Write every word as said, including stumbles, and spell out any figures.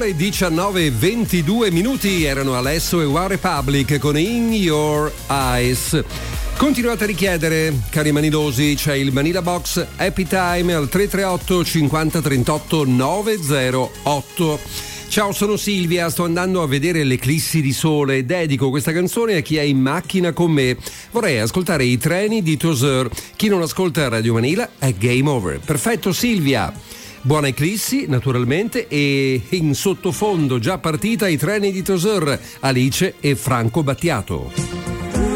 ore diciannove e ventidue minuti erano Alesso e One Republic con In Your Eyes. Continuate a richiedere, cari manidosi, c'è il Manila Box Happy Time al tre tre otto cinquanta trentotto novecentotto. Ciao, sono Silvia, sto andando a vedere l'eclissi di sole. Dedico questa canzone a chi è in macchina con me. Vorrei ascoltare i treni di Tozeur. Chi non ascolta Radio Manila è game over. Perfetto, Silvia. Buona eclissi, naturalmente, e in sottofondo già partita i treni di Tozeur, Alice e Franco Battiato.